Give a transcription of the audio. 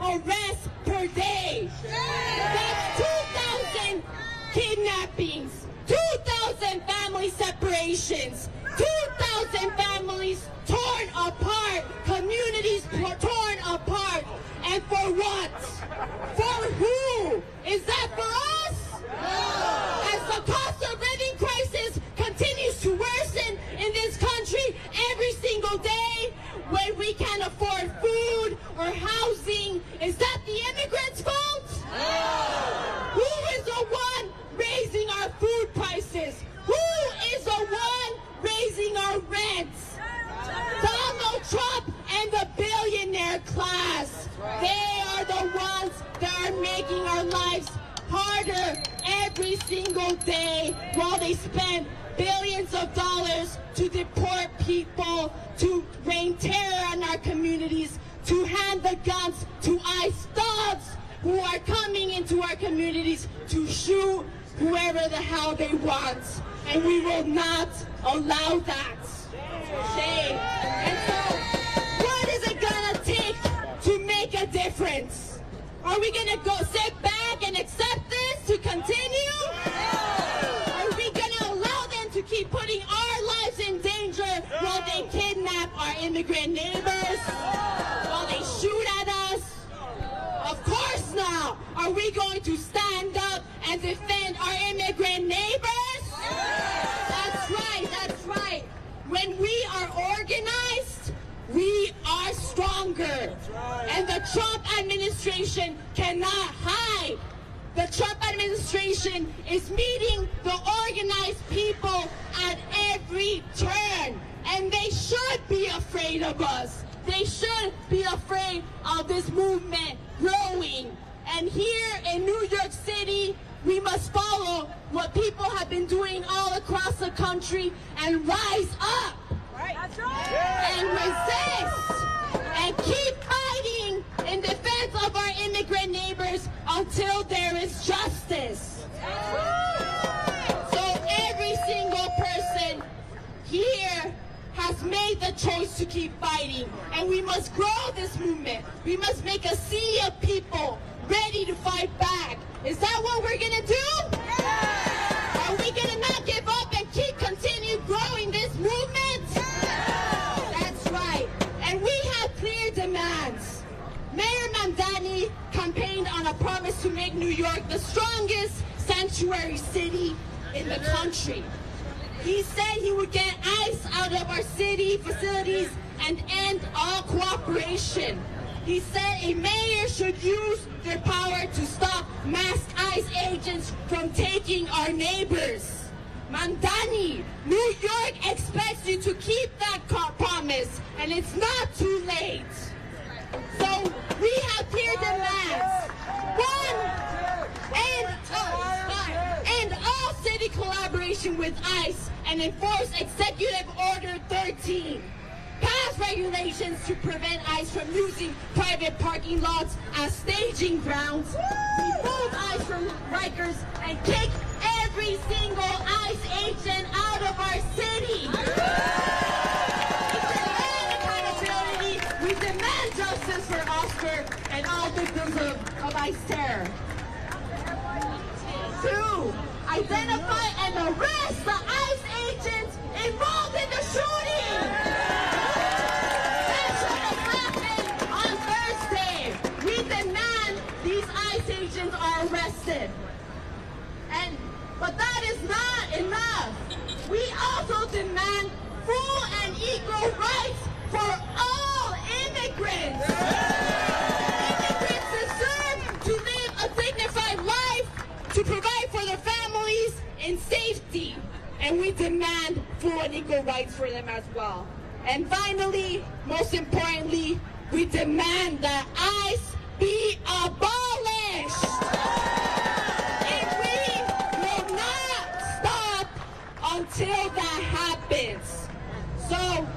arrests per day. That's 2,000 kidnappings, 2,000 family separations, 2,000 families torn apart, communities torn apart. And for what? For who? Is that for us? No. As the cost of living crisis continues to worsen in this country every single day, when we can't afford food or housing, is that the immigrants' fault? No. Who is the one raising our food prices? Who is the one raising our rents? Donald Trump and the billionaire class. They are the ones that are making our lives harder every single day, while they spend billions of dollars to deport people, to rain terror on our communities, to hand the guns to ICE thugs who are coming into our communities to shoot whoever the hell they want. And we will not allow that. Shame. And so, what is it gonna take to make a difference? Are we gonna go sit back and accept this to continue? Are we gonna allow them to keep putting our lives in danger while they kidnap our immigrant neighbors? While they shoot at us? Of course not. Are we going to stand up and defend our immigrant neighbors? That's right, that's right. When we are organized, we are stronger. And the Trump administration cannot hide. The Trump administration is meeting the organized people at every turn. And they should be afraid of us. They should be afraid of this movement growing. And here in New York City, we must follow what people have been doing all across the country and rise up. That's right. And resist and keep fighting in defense of our immigrant neighbors until there is justice. So every single person here has made the choice to keep fighting, and we must grow this movement. We must make a sea of people ready to fight back. Is that what we're gonna do? Yeah. Are we gonna not give up and continue growing this movement? Yeah. That's right. And we have clear demands. Mayor Mamdani campaigned on a promise to make New York the strongest sanctuary city in the country. He said he would get ICE out of our city facilities and end all cooperation. He said a mayor should use their power to stop masked ICE agents from taking our neighbors. Mamdani, New York expects you to keep that promise, and it's not too late. So we have clear demands. One, end all city collaboration with ICE and enforce Executive Order 13. Pass regulations to prevent ICE from using private parking lots as staging grounds. Remove ICE from Rikers and kick every single ICE agent out of our city. We demand accountability. We demand justice for Oscar and all victims of ICE terror. 2, identify and arrest the ICE agents involved in the shooting. Are arrested. But that is not enough. We also demand full and equal rights for all immigrants. Immigrants deserve to live a dignified life, to provide for their families in safety. And we demand full and equal rights for them as well. And finally, most importantly, we demand that ICE be abolished. And we will not stop until that happens. So